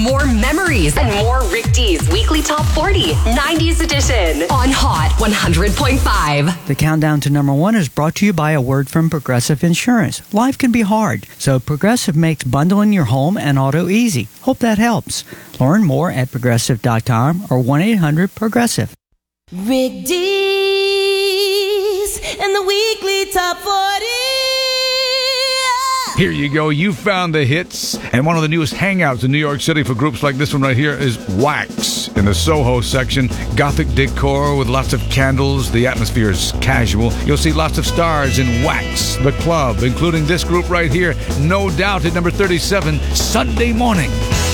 more memories, and more Rick D's Weekly Top 40 90s edition on Hot 100.5. The countdown to number 1 is brought to you by a word from Progressive Insurance. Life can be hard, so Progressive makes bundling your home and auto easy. Hope that helps. Learn more at progressive.com or 1-800-PROGRESSIVE. Rick D's and the Weekly Top 40. Here you go. You found the hits. And one of the newest hangouts in New York City for groups like this one right here is Wax in the Soho section. Gothic decor with lots of candles. The atmosphere is casual. You'll see lots of stars in Wax, the club, including this group right here. No Doubt at number 37, Sunday Morning.